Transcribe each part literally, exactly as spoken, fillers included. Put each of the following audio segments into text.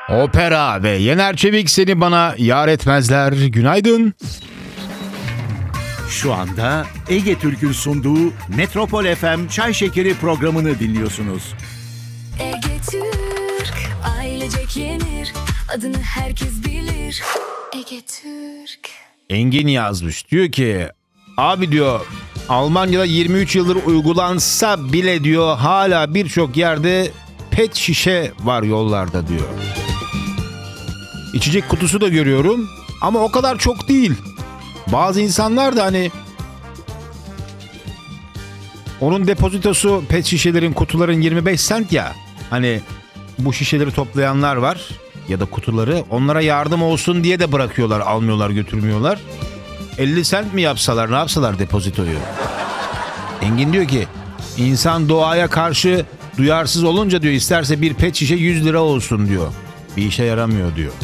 Opera ve Yener Çevik seni bana yar etmezler. Günaydın. Şu anda Ege Türk'ün sunduğu Metropol F M Çay Şekeri programını dinliyorsunuz. Ege Türk, ailecek yenir, adını herkes bilir. Ege Türk. Engin yazmış. Diyor ki abi diyor Almanya'da yirmi üç yıldır uygulansa bile diyor hala birçok yerde pet şişe var yollarda diyor. İçecek kutusu da görüyorum ama o kadar çok değil. Bazı insanlar da hani onun depozitosu pet şişelerin, kutuların yirmi beş sent ya. Hani bu şişeleri toplayanlar var ya da kutuları, onlara yardım olsun diye de bırakıyorlar, almıyorlar, götürmüyorlar. elli sent mi yapsalar, ne yapsalar depozitoyu? Engin diyor ki insan doğaya karşı duyarsız olunca diyor isterse bir pet şişe yüz lira olsun diyor. Bir işe yaramıyor diyor.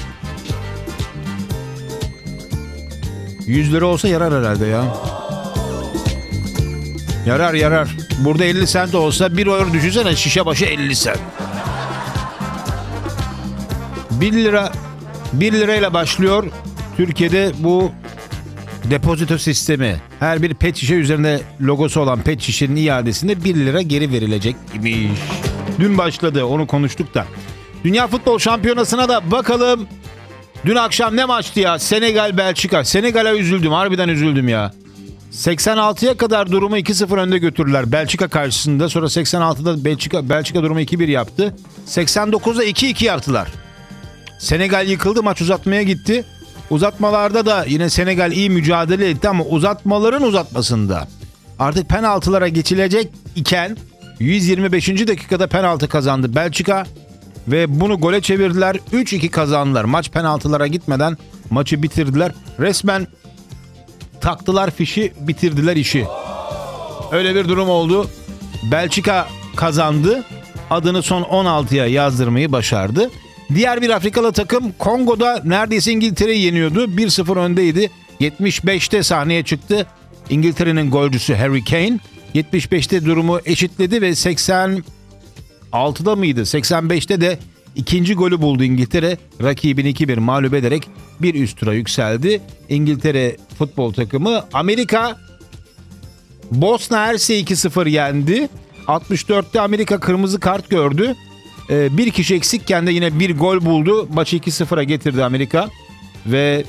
yüz lira olsa yarar herhalde ya. Yarar yarar. Burada elli sent olsa bir euro düşünsene, şişe başı elli sent. bir lira bir lirayla başlıyor Türkiye'de bu depozito sistemi. Her bir pet şişe üzerinde logosu olan pet şişenin iadesinde bir lira geri verilecek imiş. Dün başladı, onu konuştuk da. Dünya Futbol Şampiyonası'na da bakalım. Dün akşam ne maçtı ya? Senegal Belçika. Senegal'e üzüldüm. Harbiden üzüldüm ya. seksen altıya kadar durumu iki sıfır önde götürdüler Belçika karşısında. Sonra seksen altıda Belçika Belçika durumu iki bir yaptı. seksen dokuzda iki iki yaptılar. Senegal yıkıldı, maç uzatmaya gitti. Uzatmalarda da yine Senegal iyi mücadele etti ama uzatmaların uzatmasında artık penaltılara geçilecek iken yüz yirmi beşinci dakikada penaltı kazandı Belçika ve bunu gole çevirdiler. üç iki kazandılar. Maç penaltılara gitmeden maçı bitirdiler. Resmen taktılar fişi, bitirdiler işi. Öyle bir durum oldu. Belçika kazandı. Adını son on altıya yazdırmayı başardı. Diğer bir Afrikalı takım Kongo'da neredeyse İngiltere'yi yeniyordu. bir sıfır öndeydi. yetmiş beşte sahneye çıktı. İngiltere'nin golcüsü Harry Kane. yetmiş beşte durumu eşitledi ve seksen altıda mıydı? seksen beşte de ikinci golü buldu İngiltere. Rakibini iki bir mağlup ederek bir üst tura yükseldi. İngiltere futbol takımı. Amerika Bosna Hersek'i iki sıfır yendi. altmış dörtte Amerika kırmızı kart gördü. Bir kişi eksikken de yine bir gol buldu. Maçı iki sıfıra getirdi Amerika. Ve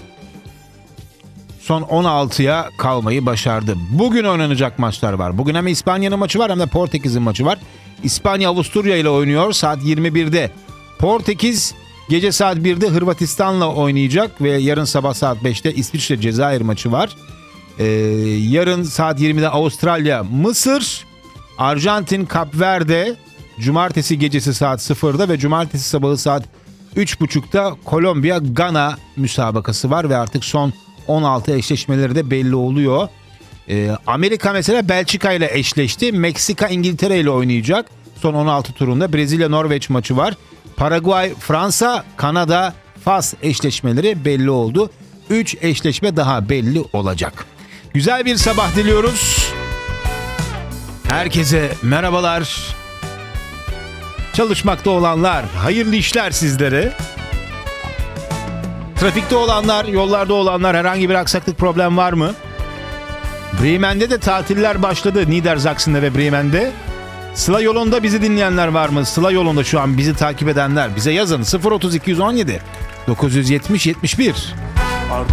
son on altıya kalmayı başardı. Bugün oynanacak maçlar var. Bugün hem İspanya'nın maçı var hem de Portekiz'in maçı var. İspanya Avusturya ile oynuyor saat yirmi birde. Portekiz gece saat birde Hırvatistan'la oynayacak. Ve yarın sabah saat beşte İsviçre Cezayir maçı var. Ee, yarın saat yirmide Avustralya Mısır, Arjantin Kapverde. Cumartesi gecesi saat sıfırda ve cumartesi sabahı saat üç buçukta Kolombiya Gana müsabakası var ve artık son on altı eşleşmeleri de belli oluyor. Ee, Amerika mesela Belçika ile eşleşti. Meksika İngiltere ile oynayacak. Son on altı turunda Brezilya Norveç maçı var. Paraguay Fransa, Kanada Fas eşleşmeleri belli oldu. üç eşleşme daha belli olacak. Güzel bir sabah diliyoruz. Herkese merhabalar. Çalışmakta olanlar, hayırlı işler sizlere. Trafikte olanlar, yollarda olanlar, herhangi bir aksaklık, problem var mı? Bremen'de de tatiller başladı. Niedersachsen'de ve Bremen'de. Sıla yolunda bizi dinleyenler var mı? Sıla yolunda şu an bizi takip edenler. Bize yazın sıfır otuz iki yüz on yedi dokuz yüz yetmiş yetmiş bir.